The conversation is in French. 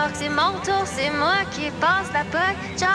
alors que c'est mon tour, c'est moi qui passe la POC. Ciao,